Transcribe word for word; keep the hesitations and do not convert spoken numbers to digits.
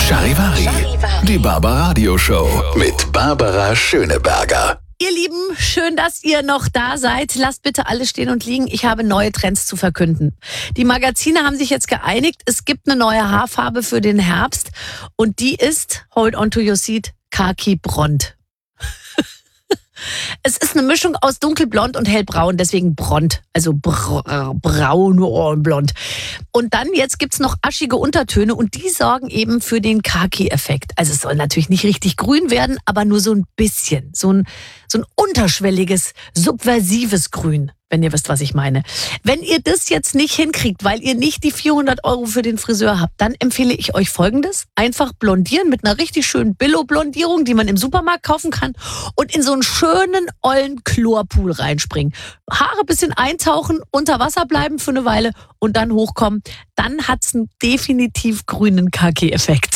Charivari, die Barbaradio Show mit Barbara Schöneberger. Ihr Lieben, schön, dass ihr noch da seid. Lasst bitte alles stehen und liegen. Ich habe neue Trends zu verkünden. Die Magazine haben sich jetzt geeinigt. Es gibt eine neue Haarfarbe für den Herbst und die ist, hold on to your seat, Khaki Blond. Es ist eine Mischung aus dunkelblond und hellbraun, deswegen blond, also br- braun und blond. Und dann, jetzt gibt's noch aschige Untertöne und die sorgen eben für den Khaki-Effekt. Also es soll natürlich nicht richtig grün werden, aber nur so ein bisschen, so ein, so ein unterschwelliges, subversives Grün, wenn ihr wisst, was ich meine. Wenn ihr das jetzt nicht hinkriegt, weil ihr nicht die vierhundert Euro für den Friseur habt, dann empfehle ich euch Folgendes. Einfach blondieren mit einer richtig schönen Billo-Blondierung, die man im Supermarkt kaufen kann und in so einen schönen, ollen Chlorpool reinspringen. Haare bisschen eintauchen, unter Wasser bleiben für eine Weile und dann hochkommen. Dann hat's einen definitiv grünen Khaki-Effekt.